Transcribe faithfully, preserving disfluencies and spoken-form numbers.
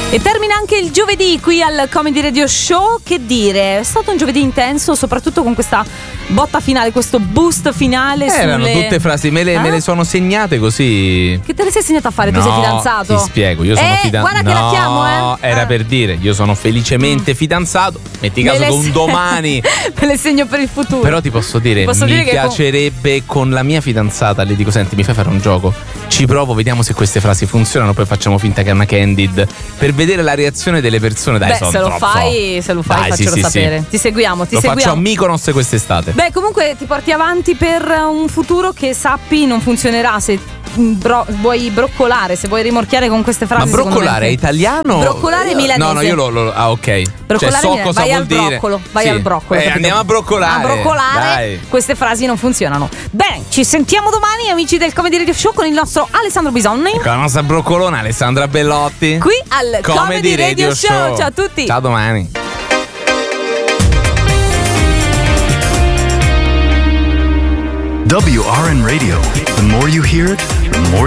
E termina anche il giovedì qui al Comedy Radio Show. Che dire, è stato un giovedì intenso, soprattutto con questa botta finale, questo boost finale. Eh, erano sulle... tutte frasi, me le, eh? me le sono segnate così. Che te le sei segnato a fare? No, tu sei fidanzato? Ti spiego, io sono eh, fidanzato. Guarda che no, la chiamo, eh. era eh. per dire, io sono felicemente mm. fidanzato. Metti caso che un se... domani me le segno per il futuro. Però ti posso dire, posso mi dire piacerebbe con... con la mia fidanzata. Le dico, senti, mi fai fare un gioco? Ci provo, vediamo se queste frasi funzionano. Poi facciamo finta che è una candid per vedere la reazione delle persone. Dai, Beh, se lo, fai, se lo fai, Dai, faccelo sì, sapere. Sì. Ti seguiamo, ti lo seguiamo. faccio a Mykonos quest'estate. Beh, comunque ti porti avanti per un futuro che sappi non funzionerà se bro- vuoi broccolare, se vuoi rimorchiare con queste frasi. Ma broccolare è italiano? Broccolare è milanese. No, no, io lo, lo ah, ok. Broccolare, cioè, so cosa vai vuol al dire. broccolo, vai sì. al broccolo. Eh, andiamo a broccolare. A broccolare, dai. Queste frasi non funzionano. Bene, ci sentiamo domani, amici del Comedy Radio Show, con il nostro Alessandro Bisonni. E con la nostra broccolona Alessandra Bellotti. Qui al Comedy, Comedy Radio, Radio Show. Show. Ciao a tutti. Ciao, domani. W R N Radio. The more you hear it, the more